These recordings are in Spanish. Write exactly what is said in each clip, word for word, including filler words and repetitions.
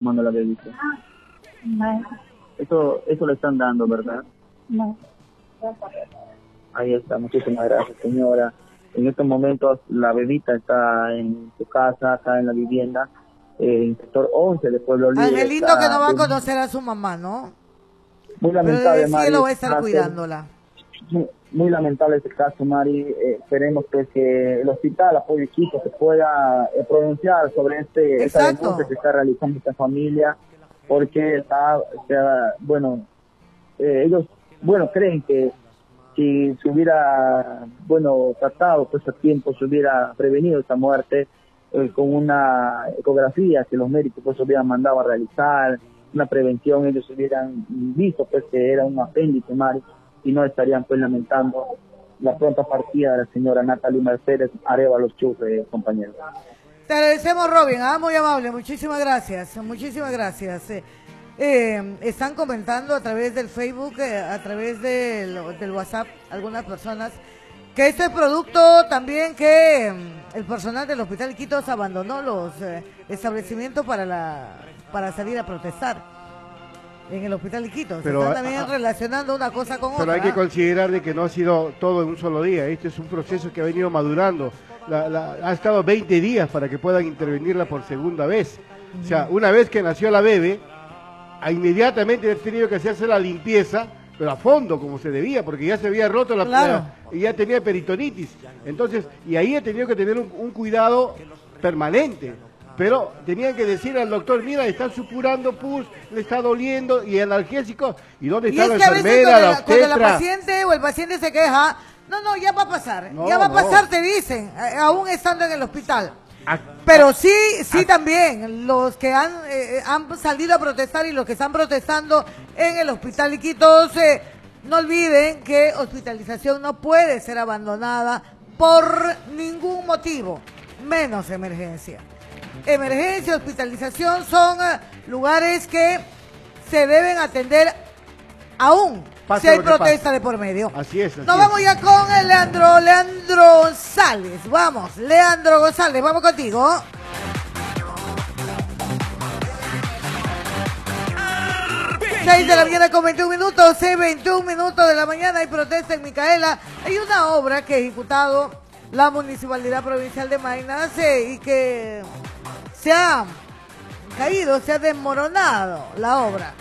tomando la bebida. No. Eso, eso le están dando, ¿verdad? No. Ahí está, muchísimas gracias, señora. En estos momentos la bebita está en su casa, acá en la vivienda, eh, en sector once de Pueblo Libre. Angelito que no va a conocer a su mamá, ¿no? Muy Pero lamentable, desde el cielo Mari, va a estar cuidándola. Muy, muy lamentable este caso, Mari. Eh, esperemos pues que el hospital, apoyo equipo, se pueda eh, pronunciar sobre este esta denuncia que está realizando esta familia, porque está, está bueno, eh, ellos, bueno, creen que si se hubiera, bueno, tratado pues a tiempo, se hubiera prevenido esta muerte eh, con una ecografía que los médicos pues hubieran mandado a realizar, una prevención, ellos hubieran visto pues que era un apéndice, Mari, y no estarían pues lamentando la pronta partida de la señora Natalie Mercedes Arévalos Chufre, compañeros. Te agradecemos, Robin, ah, muy amable, muchísimas gracias, muchísimas gracias. Eh, eh, están comentando a través del Facebook, eh, a través del, del WhatsApp, algunas personas, que este es producto también que eh, el personal del Hospital Iquitos abandonó los eh, establecimientos para la para salir a protestar en el Hospital Iquitos. Pero, están también a, relacionando una cosa con pero otra. Pero hay que considerar de que no ha sido todo en un solo día. Este es un proceso que ha venido madurando. La, la, ha estado veinte días para que puedan intervenirla por segunda vez. O sea, una vez que nació la bebé, a inmediatamente ha tenido que hacerse la limpieza, pero a fondo, como se debía, porque ya se había roto la, claro. la y ya tenía peritonitis. Entonces, y ahí ha tenido que tener un, un cuidado permanente. Pero tenían que decir al doctor, mira, está supurando pus, le está doliendo, y analgésico, ¿y dónde está la enfermera, la obstetra? Cuando la paciente o el paciente se queja, no, no, ya va a pasar, no, ya va a pasar, no. Te dicen, aún estando en el hospital. A, Pero sí, sí a, también, los que han, eh, han salido a protestar y los que están protestando en el Hospital Iquitos, eh, no olviden que hospitalización no puede ser abandonada por ningún motivo, menos emergencia. Emergencia, hospitalización son uh, lugares que se deben atender aún pase si hay protesta pase. de por medio. Así es. Así Nos es. vamos ya con el Leandro, Leandro González. Vamos, Leandro González, vamos contigo. seis de la mañana con veintiún minutos, seis veintiún minutos de la mañana, hay protesta en Micaela. Hay una obra que ha ejecutado la Municipalidad Provincial de Maynas eh, y que se ha caído, se ha desmoronado la obra.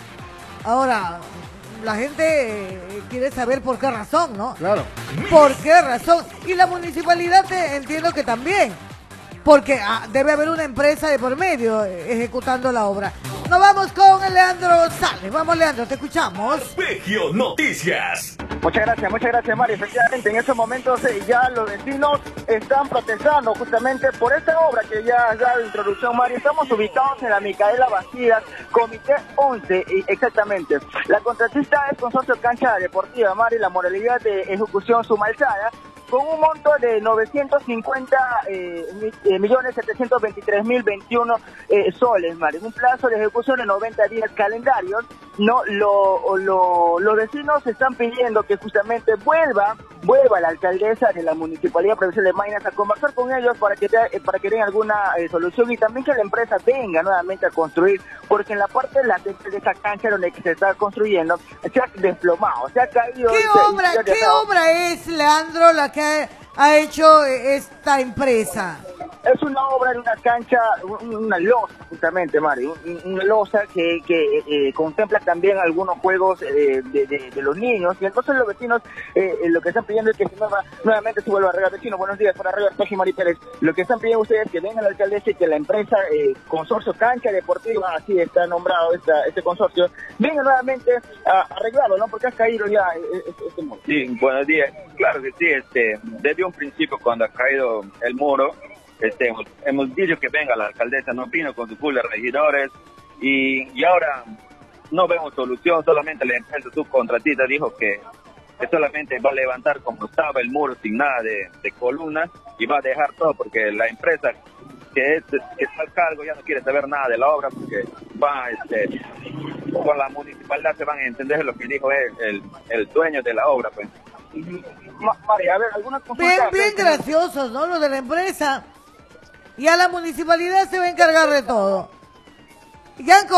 Ahora, la gente eh, quiere saber por qué razón, ¿no? Claro. ¿Por qué razón? Y la municipalidad eh, entiendo que también, porque ah, debe haber una empresa de por medio eh, ejecutando la obra. Nos vamos con Leandro González. Vamos, Leandro, te escuchamos. Vegio Noticias. Muchas gracias, muchas gracias, Mari. Efectivamente, en estos momentos eh, ya los vecinos están protestando justamente por esta obra que ya ha dado introducción, Mari. Estamos ubicados en la Micaela Bastidas, Comité once, exactamente. La contratista es Consorcio Cancha Deportiva, Mari. La modalidad de ejecución sumalzada, con un monto de novecientos cincuenta eh, millones setecientos veintitrés mil veintiuno eh, soles, Mari. Un plazo de ejecución de noventa días calendarios. No, lo, lo, los vecinos están pidiendo que justamente vuelva, vuelva la alcaldesa de la Municipalidad Provincial de Maynas a conversar con ellos para que, para que den alguna eh, solución, y también que la empresa venga nuevamente a construir, porque en la parte latente de esta cancha donde se está construyendo se ha desplomado, se ha caído. ¿Qué se, obra, se ¿qué obra es, Leandro, la que ha hecho esta empresa? Es una obra de una cancha, una losa justamente, Mari, una losa que, que eh, contempla también algunos juegos eh, de, de, de los niños, y entonces los vecinos eh, lo que están pidiendo es que se nueva, nuevamente se vuelva a arreglar. Vecinos, buenos días, para arriba, Toshi Mari Pérez. Lo que están pidiendo ustedes es que venga la alcaldesa y que la empresa eh, Consorcio Cancha Deportiva, así está nombrado esta, este consorcio, venga nuevamente a, a arreglarlo, ¿no? Porque ha caído ya este, este muro. Sí, buenos días. Claro que sí, este, desde un principio cuando ha caído el muro, Este, hemos, hemos dicho que venga la alcaldesa, no vino con su pool de regidores, y, y ahora no vemos solución. Solamente la empresa subcontratista dijo que, que solamente va a levantar como estaba el muro sin nada de, de columnas, y va a dejar todo porque la empresa que, es, que está al cargo ya no quiere saber nada de la obra, porque va, este, con la municipalidad se van a entender lo que dijo él, el, el dueño de la obra, pues. María, a ver, alguna consulta. Bien, bien graciosos, ¿no? Lo de la empresa. Y a la municipalidad se va a encargar de todo. Ya han